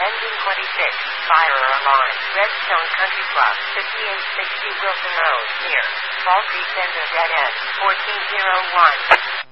Engine 26, fire alarm, Redstone Country Club, 5860 Wilson Road, near, Fall Creek Center, dead end, 1401.